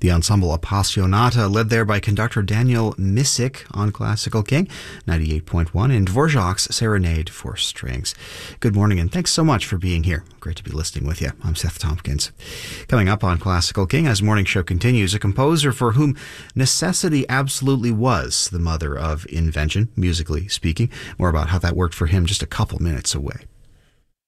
The ensemble Appassionata, led there by conductor Daniel Misick on Classical King 98.1, and Dvorak's Serenade for Strings. Good morning, and thanks so much for being here. Great to be listening with you. I'm Seth Tompkins. Coming up on Classical King, as morning show continues, a composer for whom necessity absolutely was the mother of invention, musically speaking. More about how that worked for him just a couple minutes away.